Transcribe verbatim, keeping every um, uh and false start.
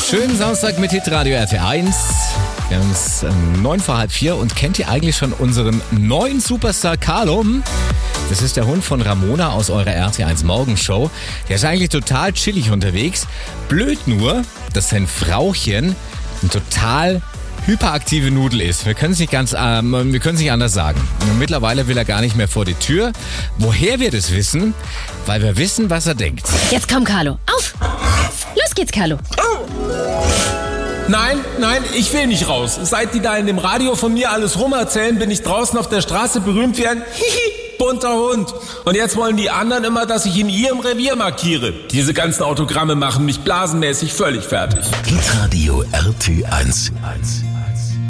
Schönen Samstag mit Hitradio R T eins. Wir haben es ähm, neun vor halb vier und kennt ihr eigentlich schon unseren neuen Superstar Carlo? Das ist der Hund von Ramona aus eurer R T eins Morgenshow. Der ist eigentlich total chillig unterwegs. Blöd nur, dass sein Frauchen ein total hyperaktive Nudel ist. Wir können es nicht ganz, ähm, wir können es nicht anders sagen. Mittlerweile will er gar nicht mehr vor die Tür. Woher wir das wissen? Weil wir wissen, was er denkt. Jetzt komm, Carlo. Auf! Los geht's, Carlo. Nein, nein, ich will nicht raus. Seit die da in dem Radio von mir alles rumerzählen, bin ich draußen auf der Straße berühmt wie ein Hihi, bunter Hund. Und jetzt wollen die anderen immer, dass ich in ihrem Revier markiere. Diese ganzen Autogramme machen mich blasenmäßig völlig fertig. Hitradio R T eins.